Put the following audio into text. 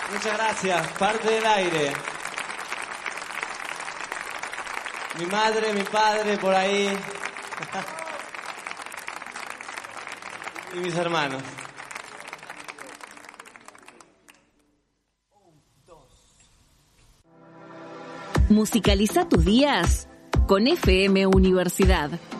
Muchas gracias. Parte del aire. Mi madre, mi padre, por ahí. Y mis hermanos. Musicaliza tus días con FM Universidad.